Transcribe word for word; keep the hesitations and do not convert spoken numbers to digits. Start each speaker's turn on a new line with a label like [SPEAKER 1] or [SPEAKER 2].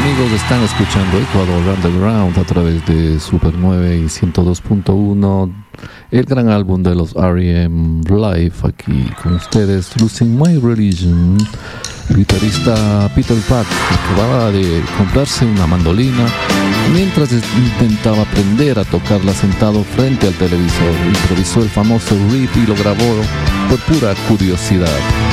[SPEAKER 1] amigos, están escuchando Ecuador Underground a través de Super nueve y ciento dos punto uno, el gran álbum de los R E M Live. Aquí con ustedes, Losing My Religion, el guitarrista Peter Buck, que acababa de comprarse una mandolina mientras intentaba aprender a tocarla sentado frente al televisor. Improvisó el famoso riff y lo grabó por pura curiosidad.